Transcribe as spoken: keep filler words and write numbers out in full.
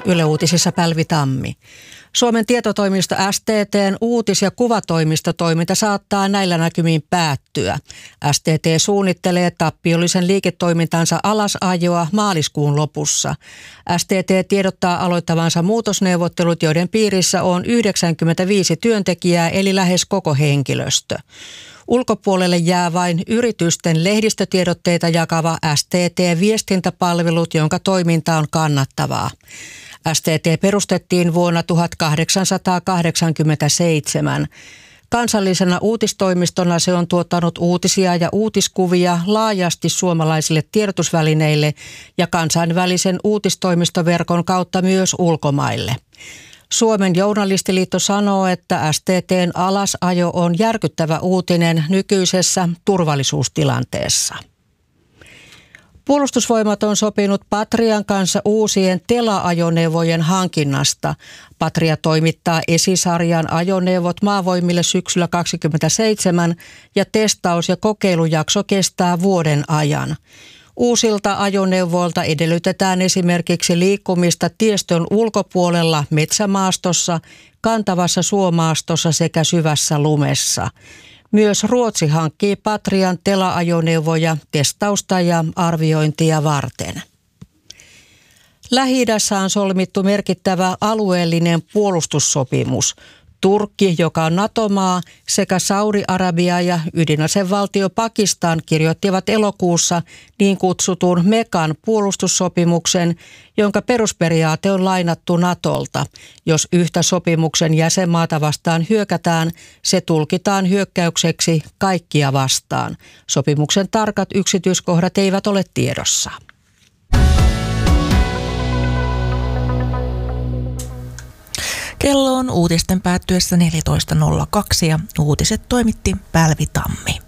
Yle Uutisissa Pälvi Tammi. Suomen tietotoimisto S T T:n uutis- ja kuvatoimistotoiminta saattaa näillä näkymin päättyä. S T T suunnittelee tappiollisen liiketoimintansa alasajoa maaliskuun lopussa. S T T tiedottaa aloittavansa muutosneuvottelut, joiden piirissä on yhdeksänkymmentäviisi työntekijää eli lähes koko henkilöstö. Ulkopuolelle jää vain yritysten lehdistötiedotteita jakava S T T-viestintäpalvelut, jonka toiminta on kannattavaa. S T T perustettiin vuonna tuhatkahdeksansataakahdeksankymmentäseitsemän. Kansallisena uutistoimistona se on tuottanut uutisia ja uutiskuvia laajasti suomalaisille tiedotusvälineille ja kansainvälisen uutistoimistoverkon kautta myös ulkomaille. Suomen journalistiliitto sanoo, että S T T:n alasajo on järkyttävä uutinen nykyisessä turvallisuustilanteessa. Puolustusvoimat on sopinut Patrian kanssa uusien Tela-ajoneuvojen hankinnasta. Patria toimittaa esisarjan ajoneuvot maavoimille syksyllä kaksikymmentäseitsemän ja testaus- ja kokeilujakso kestää vuoden ajan. Uusilta ajoneuvoilta edellytetään esimerkiksi liikkumista tiestön ulkopuolella metsämaastossa, kantavassa suomaastossa sekä syvässä lumessa. Myös Ruotsi hankkii Patrian Tela-ajoneuvoja testausta ja arviointia varten. Lähi-idässä on solmittu merkittävä alueellinen puolustussopimus. Turkki, joka on NATO-maa, sekä Saudi-Arabia ja ydinasevaltio Pakistan kirjoittivat elokuussa niin kutsutun Mekan puolustussopimuksen, jonka perusperiaate on lainattu NATOlta. Jos yhtä sopimuksen jäsenmaata vastaan hyökätään, se tulkitaan hyökkäykseksi kaikkia vastaan. Sopimuksen tarkat yksityiskohdat eivät ole tiedossa. Kello on uutisten päättyessä neljätoista nolla kaksi ja uutiset toimitti Pälvi Tammi.